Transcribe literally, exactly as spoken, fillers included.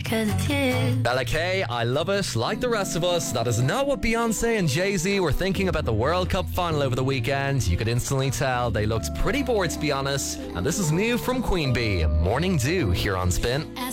cause it's you. Bella K, I love it. Like the rest of us, that is not what Beyonce and Jay-Z were thinking about the World Cup final over the weekend. You could instantly tell they looked pretty bored, to be honest. And this is new from Queen Bee, Morning Dew, here on Spin.